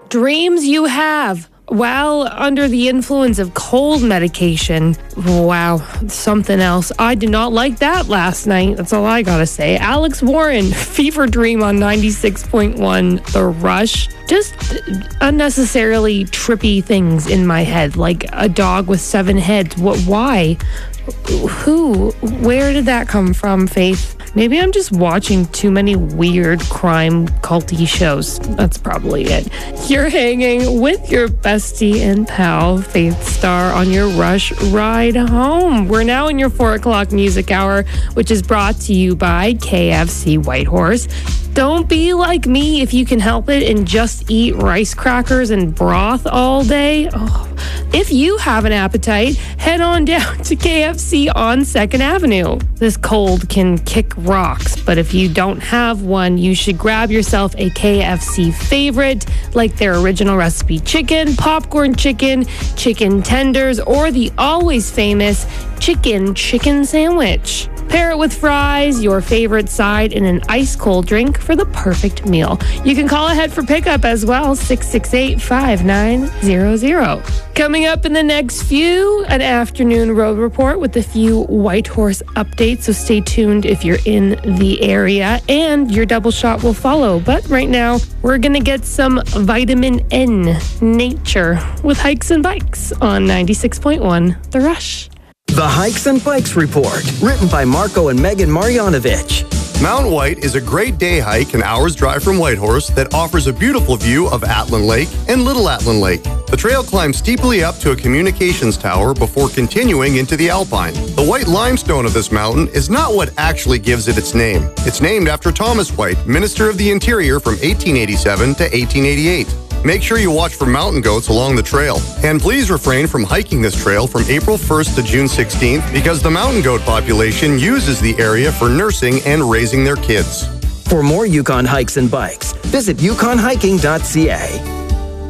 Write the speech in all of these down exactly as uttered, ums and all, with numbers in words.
Dreams you have while under the influence of cold medication. Wow, something else. I did not like that last night. That's all I gotta say. Alex Warren, Fever Dream on ninety-six point one, The Rush. Just unnecessarily trippy things in my head, like a dog with seven heads. What? Why? Who? Where did that come from, Faith? Maybe I'm just watching too many weird crime culty shows. That's probably it. You're hanging with your bestie and pal, Faith Star, on your Rush ride home. We're now in your four o'clock music hour, which is brought to you by K F C Whitehorse. Don't be like me if you can help it and just eat rice crackers and broth all day. Oh. If you have an appetite, head on down to K F C on second Avenue. This cold can kick rocks, but if you don't have one, you should grab yourself a K F C favorite, like their original recipe chicken, popcorn chicken, chicken tenders, or the always famous chicken chicken sandwich. Pair it with fries, your favorite side, and an ice-cold drink for the perfect meal. You can call ahead for pickup as well, six six eight, five nine zero zero. Coming up in the next few, an afternoon road report with a few Whitehorse updates, so stay tuned if you're in the area, and your double shot will follow. But right now, we're going to get some vitamin N nature with Hikes and Bikes on ninety-six point one, The Rush. The Hikes and Bikes Report, written by Marco and Megan Marjanovic. Mount White is a great day hike an hour's drive from Whitehorse that offers a beautiful view of Atlin Lake and Little Atlin Lake. The trail climbs steeply up to a communications tower before continuing into the Alpine. The white limestone of this mountain is not what actually gives it its name. It's named after Thomas White, Minister of the Interior from eighteen eighty-seven to eighteen eighty-eight. Make sure you watch for mountain goats along the trail. And please refrain from hiking this trail from April first to June sixteenth because the mountain goat population uses the area for nursing and raising their kids. For more Yukon Hikes and Bikes, visit yukon hiking dot c a.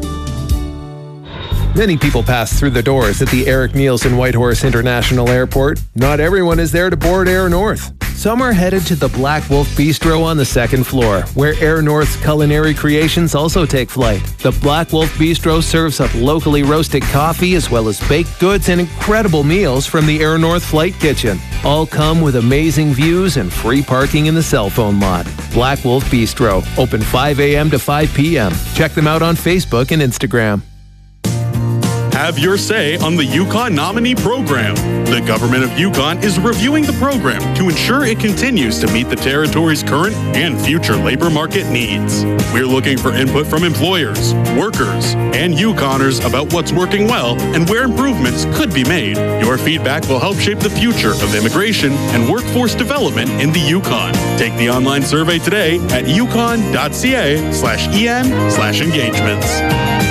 Many people pass through the doors at the Eric Nielsen Whitehorse International Airport. Not everyone is there to board Air North. Some are headed to the Black Wolf Bistro on the second floor, where Air North's culinary creations also take flight. The Black Wolf Bistro serves up locally roasted coffee as well as baked goods and incredible meals from the Air North Flight Kitchen. All come with amazing views and free parking in the cell phone lot. Black Wolf Bistro, open five a.m. to five p.m. Check them out on Facebook and Instagram. Have your say on the Yukon nominee program. The government of Yukon is reviewing the program to ensure it continues to meet the territory's current and future labor market needs. We're looking for input from employers, workers, and Yukoners about what's working well and where improvements could be made. Your feedback will help shape the future of immigration and workforce development in the Yukon. Take the online survey today at yukon dot c a slash e n slash engagements.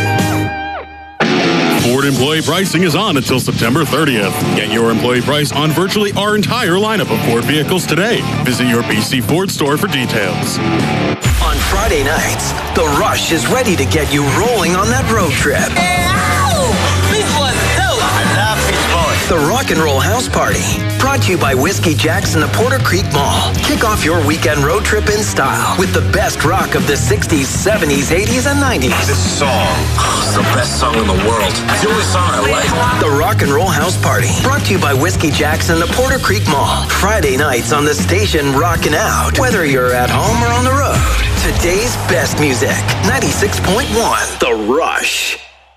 Ford employee pricing is on until September thirtieth. Get your employee price on virtually our entire lineup of Ford vehicles today. Visit your B C Ford store for details. On Friday nights, The Rush is ready to get you rolling on that road trip. The Rock and Roll House Party, brought to you by Whiskey Jack's and the Porter Creek Mall. Kick off your weekend road trip in style with the best rock of the sixties, seventies, eighties, and nineties. This song is the best song in the world. It's the only song I like. The Rock and Roll House Party, brought to you by Whiskey Jack's and the Porter Creek Mall. Friday nights on the station rocking out, whether you're at home or on the road. Today's best music, ninety-six point one, The Rush.